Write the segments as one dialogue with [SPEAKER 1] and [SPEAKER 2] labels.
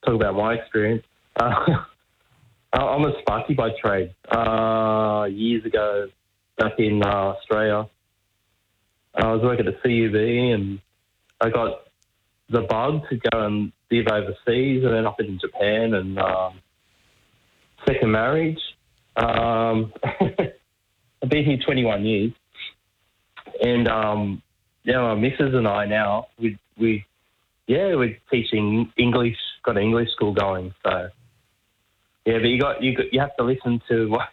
[SPEAKER 1] talk about my experience. I'm a Sparky by trade. Years ago, back in Australia, I was working at the CUB and I got the bug to go and live overseas and then up in Japan and second marriage. I've been here 21 years. And, my missus and I now, we're teaching English, got an English school going. So, yeah, but you have to listen to what,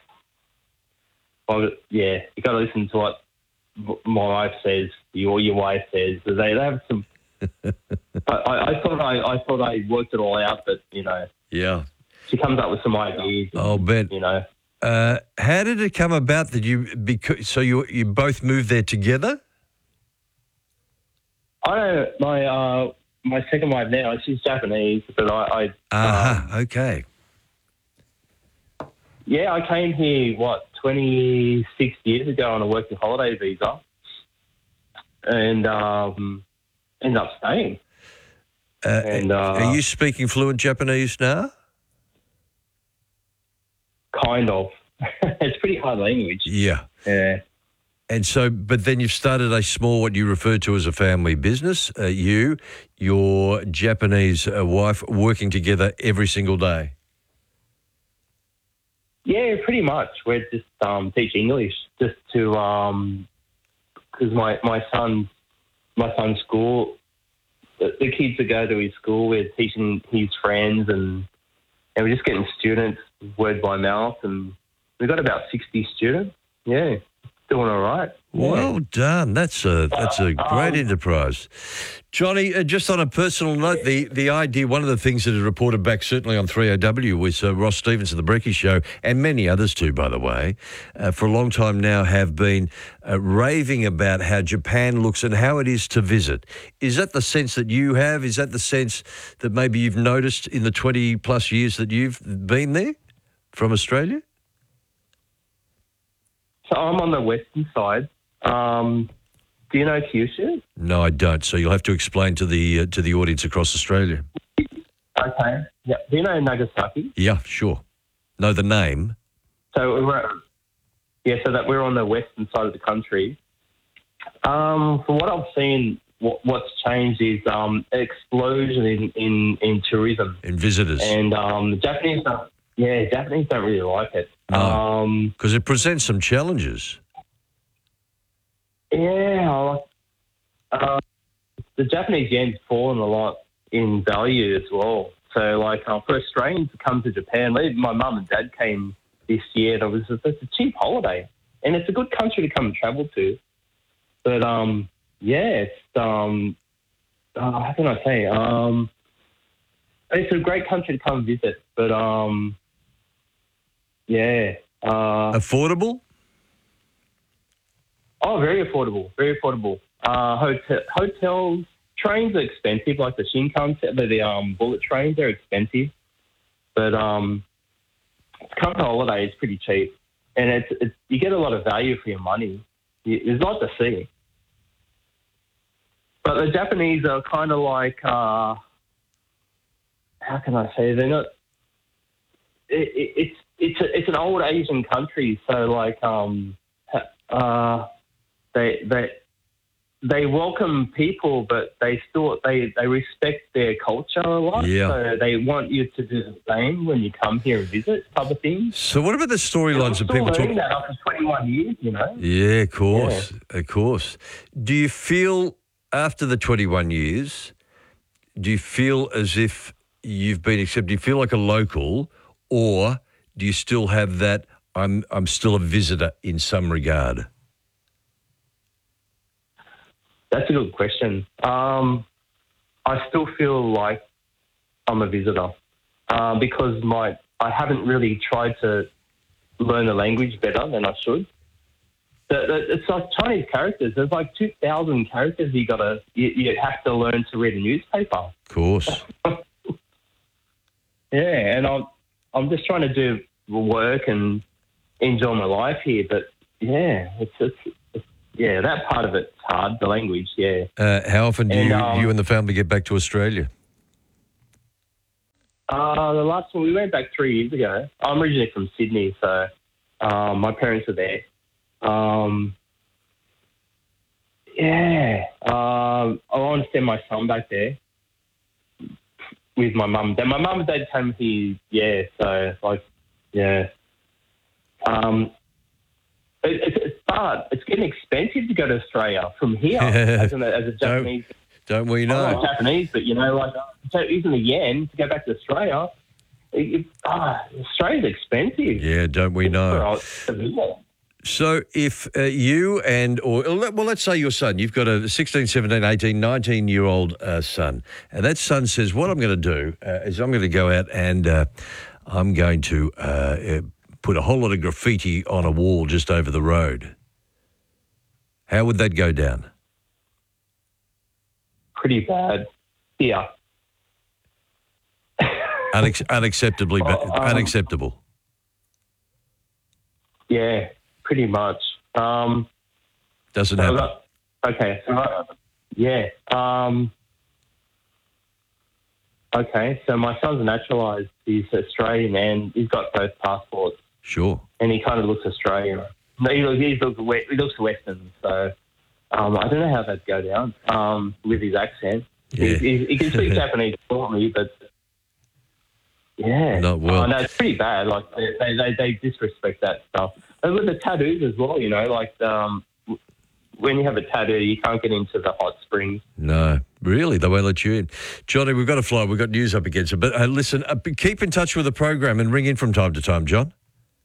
[SPEAKER 1] you got to listen to what my wife says, or your wife says. They have some. I thought I worked it all out, but
[SPEAKER 2] Yeah.
[SPEAKER 1] she comes up with some ideas.
[SPEAKER 2] Oh, Ben. How did it come about that you both moved there together?
[SPEAKER 1] I know my second wife now. She's Japanese, but
[SPEAKER 2] okay.
[SPEAKER 1] Yeah, I came here 26 years ago on a working holiday visa, and ended up staying.
[SPEAKER 2] Are you speaking fluent Japanese now?
[SPEAKER 1] Kind of. It's a pretty hard language.
[SPEAKER 2] Yeah.
[SPEAKER 1] Yeah.
[SPEAKER 2] And so, but then you've started a small, what you refer to as a family business. You, your Japanese wife, working together every single day.
[SPEAKER 1] Yeah, pretty much. We're just teach English just to because my son's school, the kids that go to his school, we're teaching his friends and we're just getting students word by mouth, and we've got about 60 students. Yeah, doing all right. Yeah.
[SPEAKER 2] Well done. That's a great enterprise. Johnny, just on a personal note, the idea, one of the things that is reported back certainly on 3AW was Ross Stevens of The Brecky Show, and many others too, by the way, for a long time now have been raving about how Japan looks and how it is to visit. Is that the sense that you have? Is that the sense that maybe you've noticed in the 20 plus years that you've been there from Australia?
[SPEAKER 1] So I'm on the western side. Do you know Kyushu?
[SPEAKER 2] No, I don't. So you'll have to explain to the audience across Australia.
[SPEAKER 1] Okay. Yeah. Do you know Nagasaki?
[SPEAKER 2] Yeah, sure. Know the name.
[SPEAKER 1] So we're on the western side of the country. From what I've seen, what's changed is an explosion in tourism.
[SPEAKER 2] In visitors.
[SPEAKER 1] And the Japanese don't really like it.
[SPEAKER 2] Because it presents some challenges.
[SPEAKER 1] Yeah. The Japanese yen's fallen a lot in value as well. So, for Australians to come to Japan, my mum and dad came this year, and it's a cheap holiday. And it's a good country to come and travel to. But, it's, how can I say? It's a great country to come visit. But,
[SPEAKER 2] affordable?
[SPEAKER 1] Oh, very affordable, very affordable. Hotels, trains are expensive, like the Shinkansen, the bullet trains are expensive. But to come to holiday is pretty cheap. And it's you get a lot of value for your money. There's a lot to see. But the Japanese are kind of like, how can I say? They're not. It's an old Asian country, so they welcome people, but they respect their culture a lot.
[SPEAKER 2] Yeah.
[SPEAKER 1] So they want you to do the same when you come here and visit, type of thing.
[SPEAKER 2] So what about the storylines that people talk
[SPEAKER 1] that after 21 years,
[SPEAKER 2] Yeah, of course, of course. Do you feel after the 21 years, do you feel as if you've been accepted? Do you feel like a local, or do you still have that I'm still a visitor in some regard?
[SPEAKER 1] That's a good question. I still feel like I'm a visitor because I haven't really tried to learn the language better than I should. It's like Chinese characters. There's like 2,000 characters you have to learn to read a newspaper.
[SPEAKER 2] Of course.
[SPEAKER 1] Yeah, and I'm just trying to do work and enjoy my life here, but that part of it's hard, the language, yeah.
[SPEAKER 2] How often do you and the family get back to Australia?
[SPEAKER 1] The last one, we went back 3 years ago. I'm originally from Sydney, so my parents are there. I want to send my son back there with my mum. Then my mum and dad came here, It's hard. It's getting expensive to go to Australia from here as a Japanese.
[SPEAKER 2] Don't we know?
[SPEAKER 1] I'm not Japanese, but using the yen to go back to Australia, Australia's expensive.
[SPEAKER 2] Yeah, don't we know? So if let's say your son, you've got a 16, 17, 18, 19-year-old son, and that son says, what I'm going to do is I'm going to go out and I'm going to put a whole lot of graffiti on a wall just over the road. How would that go down?
[SPEAKER 1] Pretty bad. Yeah.
[SPEAKER 2] Unacceptably, unacceptable.
[SPEAKER 1] Yeah, pretty much.
[SPEAKER 2] Doesn't happen.
[SPEAKER 1] Okay. So my son's naturalised. He's Australian and he's got both passports.
[SPEAKER 2] Sure.
[SPEAKER 1] And he kind of looks Australian. No, he looks Western. So I don't know how that'd go down with his accent.
[SPEAKER 2] Yeah.
[SPEAKER 1] He can speak Japanese fluently, but yeah.
[SPEAKER 2] Not well.
[SPEAKER 1] No, it's pretty bad. Like they disrespect that stuff. And with the tattoos as well, when you have a tattoo, you can't get into the hot springs.
[SPEAKER 2] No, really, they won't let you in. Johnny, we've got to fly. We've got news up against it. But listen, keep in touch with the program and ring in from time to time, John.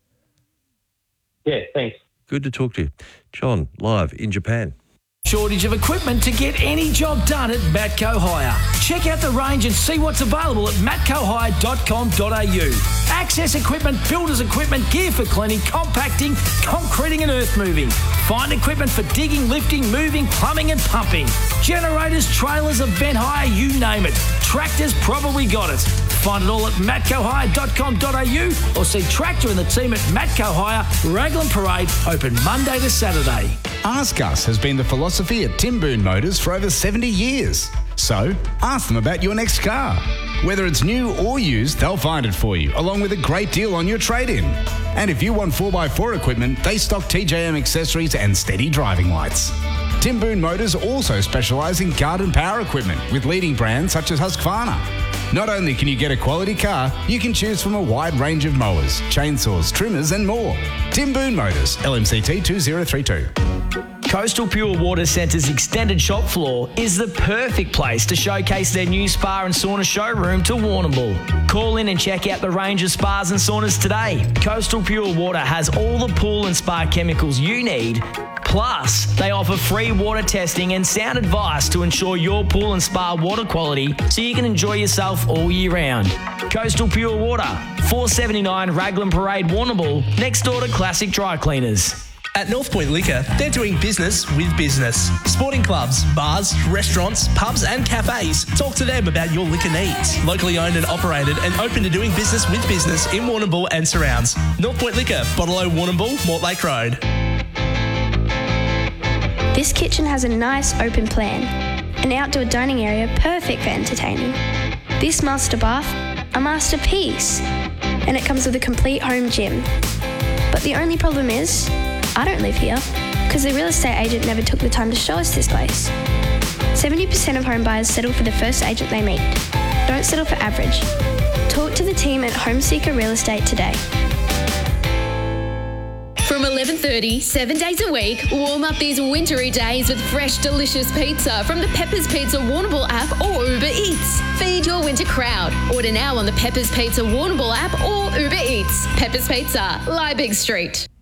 [SPEAKER 1] Yeah, thanks.
[SPEAKER 2] Good to talk to you. John, live in Japan.
[SPEAKER 3] Shortage of equipment to get any job done at Matco Hire. Check out the range and see what's available at matcohire.com.au. Access equipment, builders equipment, gear for cleaning, compacting, concreting and earth moving. Find equipment for digging, lifting, moving, plumbing and pumping. Generators, trailers, event hire, you name it. Tractors probably got it. Find it all at matcohire.com.au or see Tractor and the team at Matco Hire, Raglan Parade, open Monday to Saturday.
[SPEAKER 4] Ask Us has been the philosophy at Tim Boone Motors for over 70 years. So, ask them about your next car. Whether it's new or used, they'll find it for you, along with a great deal on your trade-in. And if you want 4x4 equipment, they stock TJM accessories and steady driving lights. Tim Boone Motors also specialise in garden power equipment with leading brands such as Husqvarna. Not only can you get a quality car, you can choose from a wide range of mowers, chainsaws, trimmers and more. Tim Boone Motors, LMCT 2032.
[SPEAKER 3] Coastal Pure Water Centre's extended shop floor is the perfect place to showcase their new spa and sauna showroom to Warrnambool. Call in and check out the range of spas and saunas today. Coastal Pure Water has all the pool and spa chemicals you need. Plus, they offer free water testing and sound advice to ensure your pool and spa water quality so you can enjoy yourself all year round. Coastal Pure Water, 479 Raglan Parade, Warrnambool, next door to Classic Dry Cleaners.
[SPEAKER 5] At North Point Liquor, they're doing business with business. Sporting clubs, bars, restaurants, pubs and cafes. Talk to them about your liquor needs. Locally owned and operated and open to doing business with business in Warrnambool and surrounds. North Point Liquor, Bottle O Warrnambool, Mortlake Road.
[SPEAKER 6] This kitchen has a nice open plan. An outdoor dining area perfect for entertaining. This master bath, a masterpiece. And it comes with a complete home gym. But the only problem is, I don't live here because the real estate agent never took the time to show us this place. 70% of home buyers settle for the first agent they meet. Don't settle for average. Talk to the team at Homeseeker Real Estate today.
[SPEAKER 7] From 11:30, 7 days a week, warm up these wintry days with fresh, delicious pizza from the Peppers Pizza Warrnambool app or Uber Eats. Feed your winter crowd. Order now on the Peppers Pizza Warrnambool app or Uber Eats. Peppers Pizza, Liebig Street.